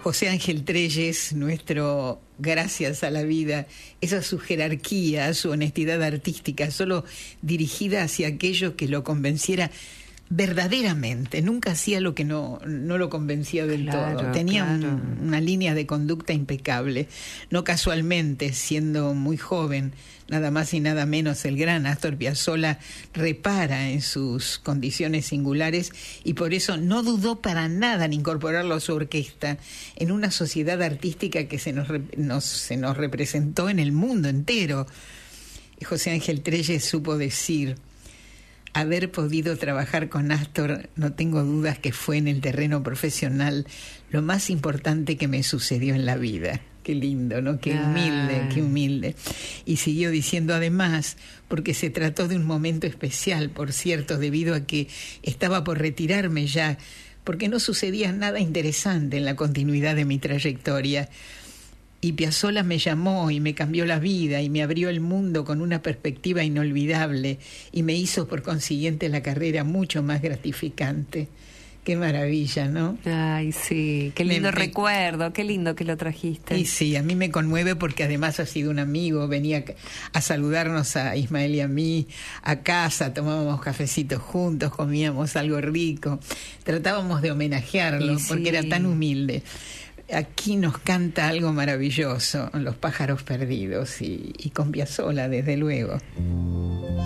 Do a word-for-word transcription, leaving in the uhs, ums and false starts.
José Ángel Trelles, nuestro gracias a la vida, esa su jerarquía, su honestidad artística, solo dirigida hacia aquello que lo convenciera verdaderamente. Nunca hacía lo que no, no lo convencía del Claro, todo. Tenía claro. un- una línea de conducta impecable. No casualmente, siendo muy joven, nada más y nada menos, el gran Astor Piazzolla repara en sus condiciones singulares y por eso no dudó para nada en incorporarlo a su orquesta en una sociedad artística que se nos, rep- nos- se nos representó en el mundo entero. Y José Ángel Trelles supo decir: haber podido trabajar con Astor, no tengo dudas que fue en el terreno profesional lo más importante que me sucedió en la vida. Qué lindo, ¿no? Qué humilde, Ay. qué humilde. Y siguió diciendo además, porque se trató de un momento especial, por cierto, debido a que estaba por retirarme ya, porque no sucedía nada interesante en la continuidad de mi trayectoria. Y Piazzolla me llamó y me cambió la vida y me abrió el mundo con una perspectiva inolvidable y me hizo por consiguiente la carrera mucho más gratificante. Qué maravilla, ¿no? Ay, sí, qué lindo Me- me- recuerdo, qué lindo que lo trajiste. Y sí, a mí me conmueve porque además ha sido un amigo, venía a saludarnos a Ismael y a mí a casa, tomábamos cafecitos juntos, comíamos algo rico, tratábamos de homenajearlo Y sí. porque era tan humilde. Aquí nos canta algo maravilloso, Los pájaros perdidos, y, y con Piazzolla, desde luego.